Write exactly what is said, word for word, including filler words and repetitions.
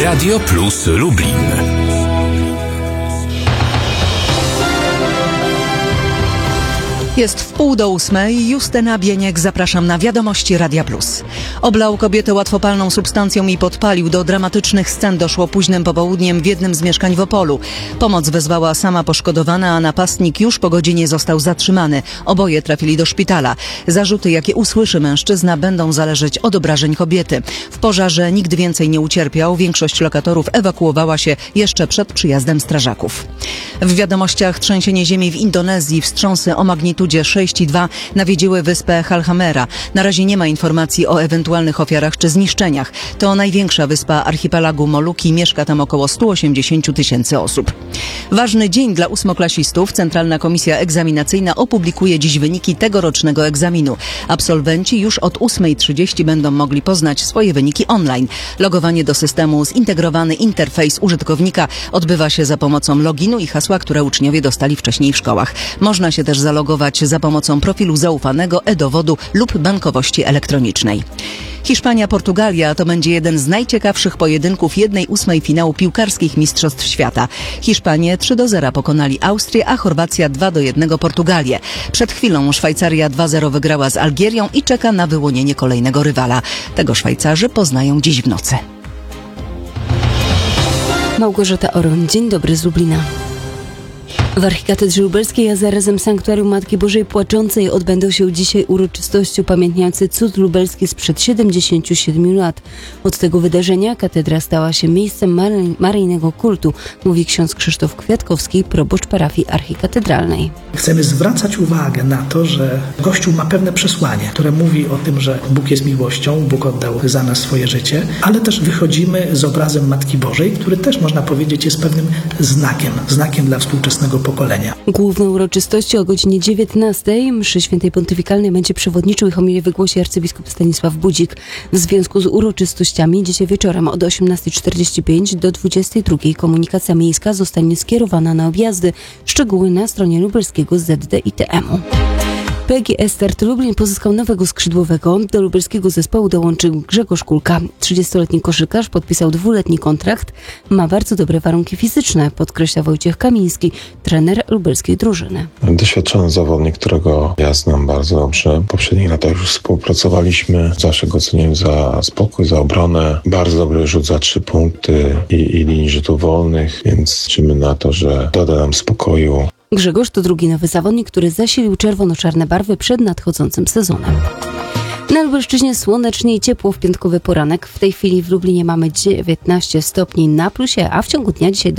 Radio Plus Lublin. Jest w pół do ósmej. Justyna Bieniek, zapraszam na Wiadomości Radia Plus. Oblał kobietę łatwopalną substancją i podpalił. Do dramatycznych scen doszło późnym popołudniem w jednym z mieszkań w Opolu. Pomoc wezwała sama poszkodowana, a napastnik już po godzinie został zatrzymany. Oboje trafili do szpitala. Zarzuty, jakie usłyszy mężczyzna, będą zależeć od obrażeń kobiety. W pożarze nikt więcej nie ucierpiał. Większość lokatorów ewakuowała się jeszcze przed przyjazdem strażaków. W wiadomościach trzęsienie ziemi w Indonezji. Wstrząsy o magnitudzie sześć i dwa nawiedziły wyspę Halhamera. Na razie nie ma informacji o ewentualnych ofiarach czy zniszczeniach. To największa wyspa archipelagu Moluki. Mieszka tam około sto osiemdziesiąt tysięcy osób. Ważny dzień dla ósmoklasistów. Centralna Komisja Egzaminacyjna opublikuje dziś wyniki tegorocznego egzaminu. Absolwenci już od ósmej trzydzieści będą mogli poznać swoje wyniki online. Logowanie do systemu, zintegrowany interfejs użytkownika odbywa się za pomocą loginu i hasła, które uczniowie dostali wcześniej w szkołach. Można się też zalogować za pomocą profilu zaufanego, e-dowodu lub bankowości elektronicznej. Hiszpania-Portugalia to będzie jeden z najciekawszych pojedynków jednej ósmej finału piłkarskich Mistrzostw Świata. Hiszpanie trzy do zera pokonali Austrię, a Chorwacja dwa do jednego Portugalię. Przed chwilą Szwajcaria dwa zero wygrała z Algierią i czeka na wyłonienie kolejnego rywala. Tego Szwajcarzy poznają dziś w nocy. Małgorzata Oron, dzień dobry z Lublina. W Archikatedrze Lubelskiej, a zarazem Sanktuarium Matki Bożej Płaczącej odbędą się dzisiaj uroczystości upamiętniające cud lubelski sprzed siedemdziesięciu siedmiu lat. Od tego wydarzenia katedra stała się miejscem mary- maryjnego kultu, mówi ksiądz Krzysztof Kwiatkowski, proboszcz parafii archikatedralnej. Chcemy zwracać uwagę na to, że Kościół ma pewne przesłanie, które mówi o tym, że Bóg jest miłością, Bóg oddał za nas swoje życie, ale też wychodzimy z obrazem Matki Bożej, który też można powiedzieć jest pewnym znakiem, znakiem dla współczesnego pokolenia. Główną uroczystości o godzinie dziewiętnastej mszy świętej pontyfikalnej będzie przewodniczył i homilię wygłosi arcybiskup Stanisław Budzik. W związku z uroczystościami dzisiaj wieczorem od osiemnastej czterdzieści pięć do dwudziestej drugiej komunikacja miejska zostanie skierowana na objazdy. Szczegóły na stronie lubelskiego Z D I T M-u. P G E Start Lublin pozyskał nowego skrzydłowego. Do lubelskiego zespołu dołączył Grzegorz Kulka. trzydziestoletni koszykarz podpisał dwuletni kontrakt. Ma bardzo dobre warunki fizyczne, podkreśla Wojciech Kamiński, trener lubelskiej drużyny. Doświadczony zawodnik, którego ja znam bardzo dobrze. W poprzednich latach już współpracowaliśmy. Zawsze go ceniłem za spokój, za obronę. Bardzo dobry rzut za trzy punkty i, i linii rzutów wolnych, więc liczymy na to, że doda nam spokoju. Grzegorz to drugi nowy zawodnik, który zasilił czerwono-czarne barwy przed nadchodzącym sezonem. Na Lubelszczyźnie słonecznie i ciepło w piątkowy poranek. W tej chwili w Lublinie mamy dziewiętnaście stopni na plusie, a w ciągu dnia dzisiaj